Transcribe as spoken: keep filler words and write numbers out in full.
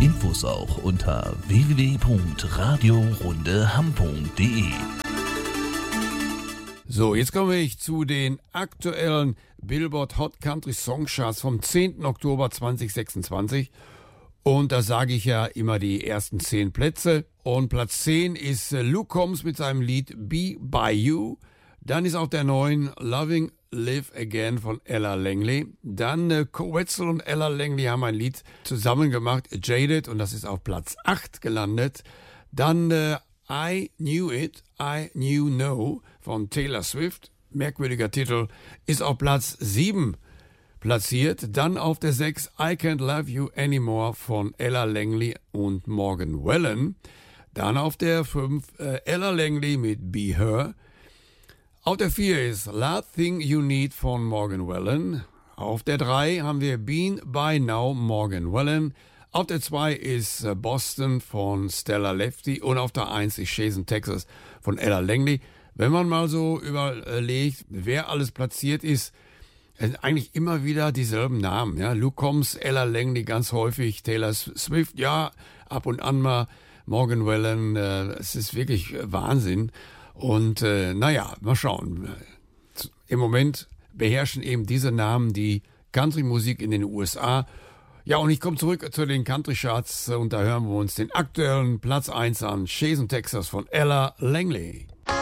Infos auch unter w w w punkt radio runde hamm punkt d e. So, jetzt komme ich zu den aktuellen Billboard Hot Country Song Charts vom zehnten Oktober zweitausendsechsundzwanzig. Und da sage ich ja immer die ersten zehn Plätze. Und Platz zehn ist äh, Luke Combs mit seinem Lied Be By You. Dann ist auf der neun Loving Live Again von Ella Langley. Dann äh, Koe Wetzel und Ella Langley haben ein Lied zusammen gemacht, Jaded, und das ist auf Platz acht gelandet. Dann äh, I Knew It, I Knew No von Taylor Swift. Merkwürdiger Titel, ist auf Platz sieben platziert. Dann auf der sechs I Can't Love You Anymore von Ella Langley und Morgan Wallen. Dann auf der fünf äh, Ella Langley mit Be Her. Auf der vier ist Last Thing You Need von Morgan Wallen. Auf der drei haben wir Been By Now, Morgan Wallen. Auf der zwei ist äh, Boston von Stella Lefty. Und auf der eins ist Chazen, Texas von Ella Langley. Wenn man mal so überlegt, wer alles platziert ist, sind eigentlich immer wieder dieselben Namen. Ja? Luke Combs, Ella Langley ganz häufig, Taylor Swift, ja, ab und an mal Morgan Wallen. Äh, es ist wirklich Wahnsinn. Und äh, naja, mal schauen. Im Moment beherrschen eben diese Namen die Country-Musik in den U S A. Ja, und ich komme zurück zu den Country-Charts und da hören wir uns den aktuellen Platz eins an, Chazen, Texas von Ella Langley.